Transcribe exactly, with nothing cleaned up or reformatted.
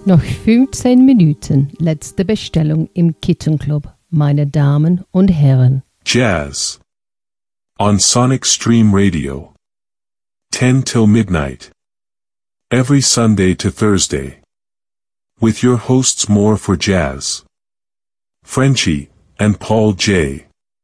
Noch fünfzehn Minuten, letzte Bestellung im Kittenclub, meine Damen und Herren. Jazz. On Sonic Stream Radio. ten till midnight. Every Sunday to Thursday. With your hosts More for Jazz, Frenchie, and Paul J.